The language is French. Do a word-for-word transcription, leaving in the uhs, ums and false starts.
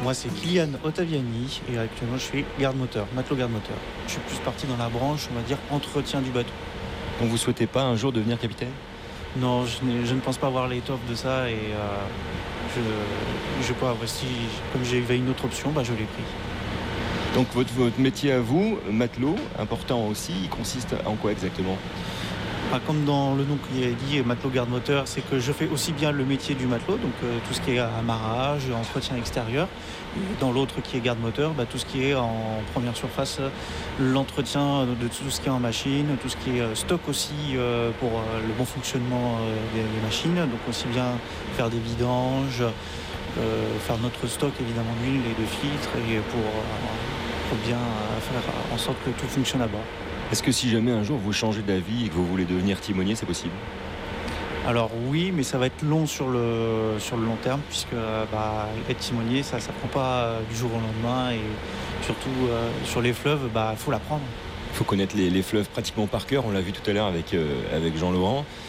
Moi, c'est Kylian Ottaviani et actuellement, je suis garde-moteur, matelot garde-moteur. Je suis plus parti dans la branche, on va dire, entretien du bateau. Donc vous souhaitez pas un jour devenir capitaine? Non, je, n'ai- je ne pense pas avoir l'étoffe de ça et euh, je, je pas. Si, comme j'avais une autre option, bah, je l'ai pris. Donc votre, votre métier à vous, matelot, important aussi, il consiste en quoi exactement? Pas comme dans le nom qui est dit, matelot garde-moteur, c'est que je fais aussi bien le métier du matelot, donc euh, tout ce qui est amarrage, entretien extérieur. Et dans l'autre qui est garde-moteur, bah, tout ce qui est en première surface, euh, l'entretien de tout ce qui est en machine, tout ce qui est euh, stock aussi euh, pour euh, le bon fonctionnement euh, des, des machines. Donc aussi bien faire des vidanges, euh, faire notre stock évidemment d'huile et de filtres et pour, euh, pour bien euh, faire en sorte que tout fonctionne à bord. Est-ce que si jamais un jour vous changez d'avis et que vous voulez devenir timonier, c'est possible? Alors oui, mais ça va être long sur le, sur le long terme, puisque bah, être timonier, ça ne prend pas euh, du jour au lendemain, et surtout euh, sur les fleuves, il bah, faut l'apprendre. Il faut connaître les, les fleuves pratiquement par cœur, on l'a vu tout à l'heure avec, euh, avec Jean-Laurent.